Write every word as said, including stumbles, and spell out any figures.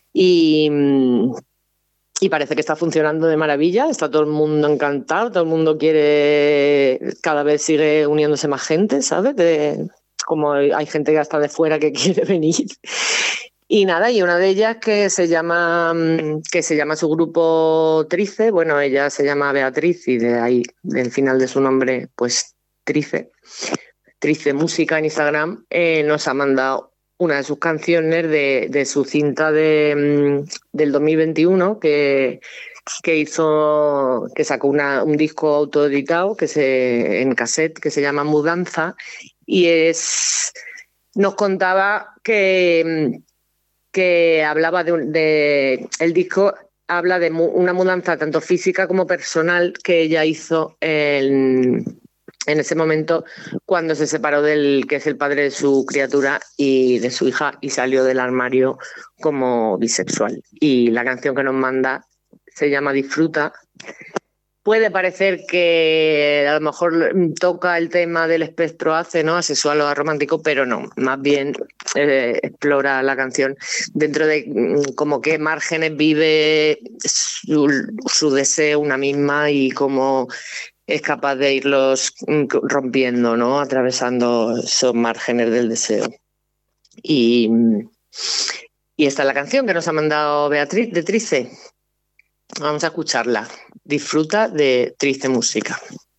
Y, y parece que está funcionando de maravilla, está todo el mundo encantado, todo el mundo quiere, cada vez sigue uniéndose más gente, ¿sabes? De, como hay gente que hasta de fuera que quiere venir. Y nada, y una de ellas que se llama que se llama su grupo Trice, bueno, ella se llama Beatriz y de ahí, del final de su nombre, pues Trice, Trice Música en Instagram, eh, nos ha mandado una de sus canciones de, de su cinta de, del dos mil veintiuno que, que hizo, que sacó una, un disco autoeditado que se, en cassette que se llama Mudanza, y es nos contaba que, que hablaba de, de el disco habla de mu, una mudanza tanto física como personal que ella hizo en en ese momento cuando se separó del que es el padre de su criatura y de su hija y salió del armario como bisexual. Y la canción que nos manda se llama Disfruta. Puede parecer que a lo mejor toca el tema del espectro ace, ¿no? Asexual o aromántico, pero no, más bien eh, explora la canción dentro de como qué márgenes vive su, su deseo una misma y cómo es capaz de irlos rompiendo, ¿no? Atravesando esos márgenes del deseo. Y, y esta es la canción que nos ha mandado Beatriz de Trice. Vamos a escucharla. Disfruta de Trice Música.